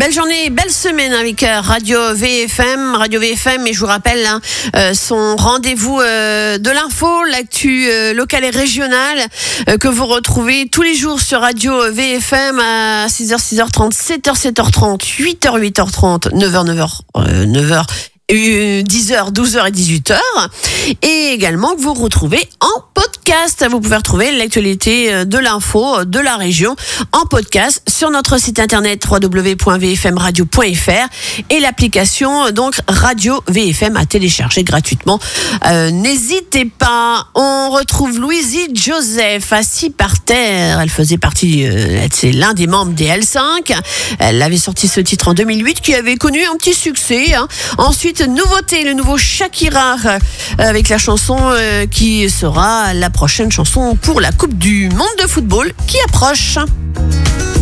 Belle journée, belle semaine avec Radio VFM. Radio VFM, et je vous rappelle son rendez-vous de l'info, l'actu locale et régionale que vous retrouvez tous les jours sur Radio VFM à 6h, 6h30, 7h, 7h30, 8h, 8h30, 9h, 9h. 10h, 12h et 18h, et également que vous retrouvez en podcast. Vous pouvez retrouver l'actualité de l'info de la région en podcast sur notre site internet www.vfmradio.fr et l'application donc Radio VFM à télécharger gratuitement. N'hésitez pas. On retrouve Louisie Joseph assis par terre. Elle faisait partie, c'est l'un des membres des L5. Elle avait sorti ce titre en 2008 qui avait connu un petit succès. Ensuite, nouveauté, le nouveau Shakira avec la chanson qui sera la prochaine chanson pour la Coupe du Monde de football qui approche.